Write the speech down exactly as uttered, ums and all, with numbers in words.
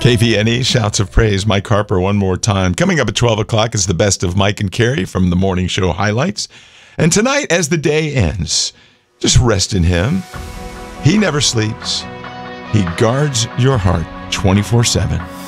K V N E, Shouts of Praise, Mike Harper one more time. Coming up at twelve o'clock is the best of Mike and Carrie from the morning show highlights. And tonight, as the day ends, just rest in Him. He never sleeps. He guards your heart twenty-four seven.